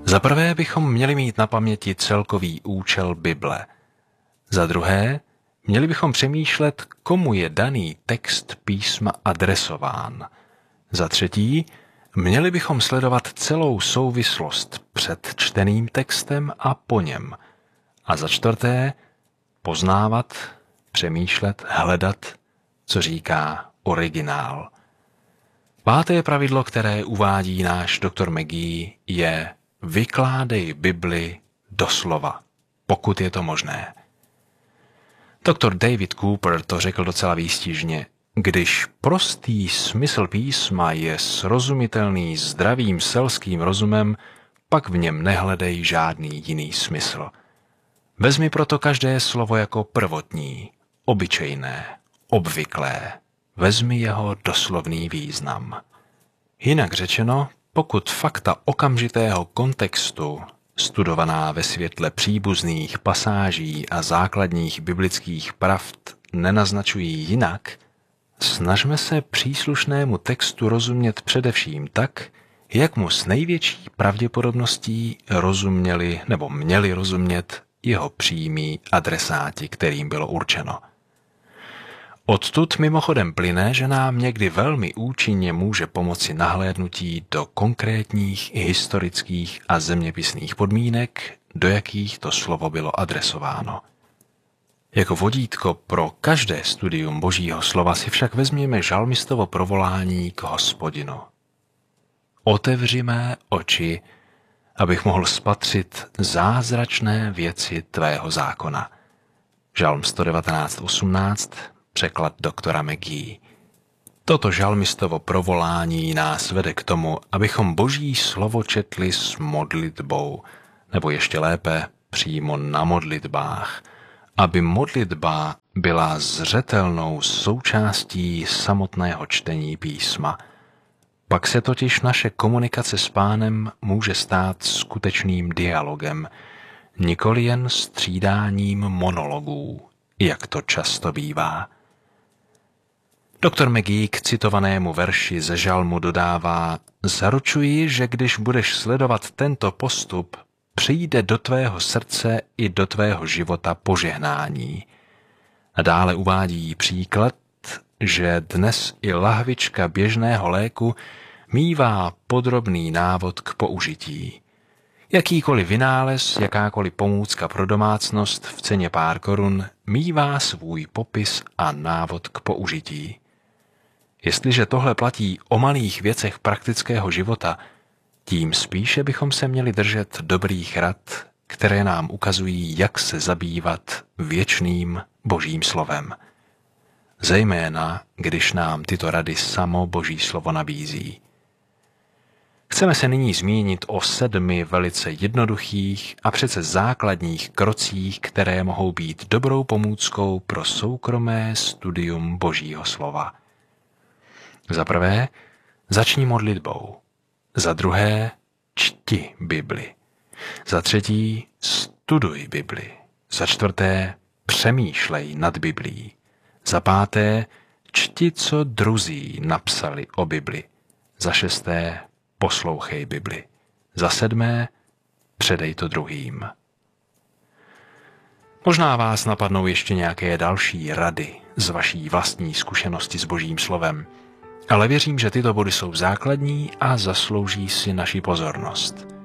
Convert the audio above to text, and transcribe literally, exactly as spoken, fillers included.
Za prvé bychom měli mít na paměti celkový účel Bible. Za druhé, měli bychom přemýšlet, komu je daný text písma adresován. Za třetí, měli bychom sledovat celou souvislost před čteným textem a po něm. A za čtvrté, poznávat, přemýšlet, hledat, co říká originál. Páté pravidlo, které uvádí náš doktor McGee, je vykládej Bibli doslova, pokud je to možné. Doktor David Cooper to řekl docela výstižně. Když prostý smysl písma je srozumitelný zdravým selským rozumem, pak v něm nehledej žádný jiný smysl. Vezmi proto každé slovo jako prvotní, obyčejné, obvyklé. Vezmi jeho doslovný význam. Jinak řečeno, pokud fakta okamžitého kontextu, studovaná ve světle příbuzných pasáží a základních biblických pravd, nenaznačují jinak, snažme se příslušnému textu rozumět především tak, jak mu s největší pravděpodobností rozuměli nebo měli rozumět jeho přímí adresáti, kterým bylo určeno. Odtud mimochodem plyne, že nám někdy velmi účinně může pomoci nahlédnutí do konkrétních historických a zeměpisných podmínek, do jakých to slovo bylo adresováno. Jako vodítko pro každé studium Božího slova si však vezměme žalmistovo provolání k Hospodinu. Otevři mé oči, abych mohl spatřit zázračné věci tvého zákona. Žalm sto devatenáct osmnáct, překlad doktora McGee. Toto žalmistovo provolání nás vede k tomu, abychom Boží slovo četli s modlitbou, nebo ještě lépe přímo na modlitbách, aby modlitba byla zřetelnou součástí samotného čtení písma. Pak se totiž naše komunikace s Pánem může stát skutečným dialogem, nikoli jen střídáním monologů, jak to často bývá. Doktor McGee k citovanému verši ze žalmu dodává: zaručuji, že když budeš sledovat tento postup, přijde do tvého srdce i do tvého života požehnání. A dále uvádí příklad, že dnes i lahvička běžného léku mívá podrobný návod k použití. Jakýkoliv vynález, jakákoliv pomůcka pro domácnost v ceně pár korun mívá svůj popis a návod k použití. Jestliže tohle platí o malých věcech praktického života, tím spíše bychom se měli držet dobrých rad, které nám ukazují, jak se zabývat věčným Božím slovem. Zejména, když nám tyto rady samo Boží slovo nabízí. Chceme se nyní zmínit o sedmi velice jednoduchých a přece základních krocích, které mohou být dobrou pomůckou pro soukromé studium Božího slova. Za prvé, začni modlitbou. Za druhé, čti Bibli. Za třetí, studuj Bibli. Za čtvrté, přemýšlej nad Biblí. Za páté, čti, co druzí napsali o Bibli. Za šesté, poslouchej Bibli. Za sedmé, předej to druhým. Možná vás napadnou ještě nějaké další rady z vaší vlastní zkušenosti s Božím slovem, ale věřím, že tyto body jsou základní a zaslouží si naši pozornost.